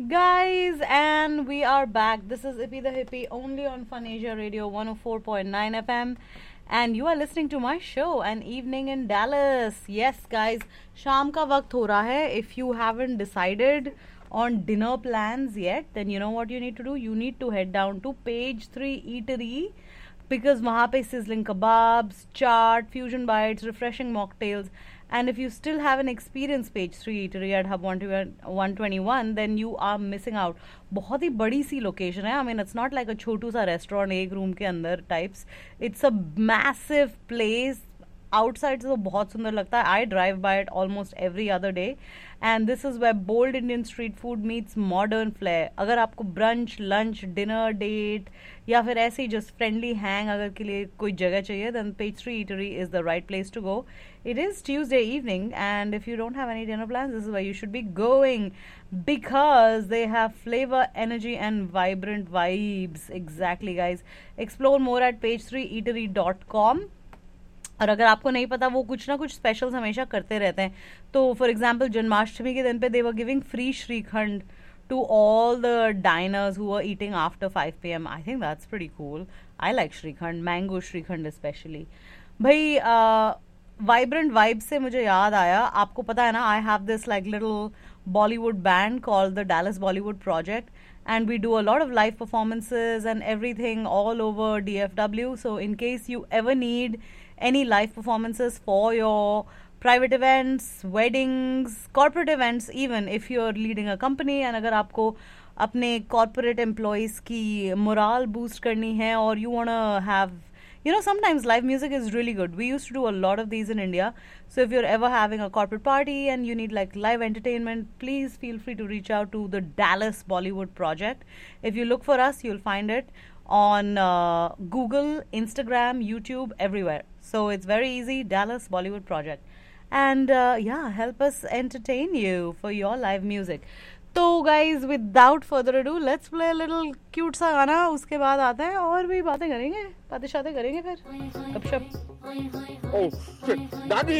Guys, and we are back. This is Ippy the Hippie only on Fun Asia Radio 104.9 FM. And you are listening to my show, An Evening in Dallas. Yes, guys, शाम का वक्त हो रहा है. If you haven't decided on dinner plans yet, then you know what you need to do. You need to head down to Page 3 Eatery because वहाँ पे sizzling kebabs, chaat, fusion bites, refreshing mocktails. And if you still haven't experienced Page 3 Eatery at Hub 121, then you are missing out. बहुत ही बड़ी सी location है. I mean, it's not like a छोटू सा restaurant एक room के अंदर types. It's a massive place. Outside से तो बहुत सुंदर लगता है. I drive by it almost every other day. And this is where bold Indian street food meets modern flair. अगर आपको brunch, lunch, dinner, date या फिर ऐसे ही just friendly hang अगर के लिए कोई जगह चाहिए, then Page 3 Eatery is the right place to go. It is Tuesday evening, and if you don't have any dinner plans, this is where you should be going because they have flavor, energy, and vibrant vibes. Exactly, guys. Explore more at page3eatery.com. और अगर आपको नहीं पता वो कुछ ना कुछ specials हमेशा करते रहते हैं. तो फॉर एग्जांपल जन्माष्टमी के दिन पे दे were giving free shrikhand to all the diners who are eating after 5 p.m. I think that's pretty cool. I like Shrikhand, mango Shrikhand especially. भाई vibrant vibes से मुझे याद आया, आपको पता है ना, I have this like little Bollywood band called the Dallas Bollywood Project, and we do a lot of live performances and everything all over DFW. So in case you ever need any live performances for your private events, weddings, corporate events, even if you're leading a company and अगर आपको अपने corporate employees की morale boost करनी है or you want to have, you know, sometimes live music is really good. We used to do a lot of these in India. So if you're ever having a corporate party and you need like live entertainment, please feel free to reach out to the Dallas Bollywood Project. If you look for us, you'll find it on Google, Instagram, YouTube, everywhere. So it's very easy, Dallas Bollywood Project. And yeah, help us entertain you for your live music. तो guys, without further ado, let's play a little cute सा गाना. उसके बाद आते हैं और भी बातें करेंगे, बातें शातें करेंगे फिर गपशप. Oh shit, दादी